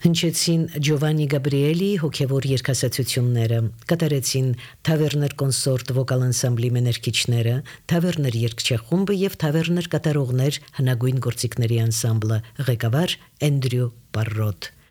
Հնչեցին Ջովաննի Գաբրիելի հոգևոր երգասացությունները, կատարեցին Թավերներ կոնսորտ վոկալ անսամբլի մեներքիչները, Թավերներ երգչախումբը եւ Թավերներ կատարողներ հնագույն գործիքների անսամբլը, ղեկավար Էնդրյու Պարրոտ։